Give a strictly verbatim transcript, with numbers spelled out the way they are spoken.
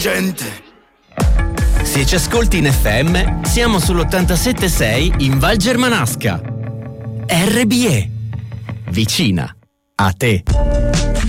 intelligente. Se ci ascolti in F M, siamo sull'ottantasette sei in Val Germanasca. R B E. Vicina a te.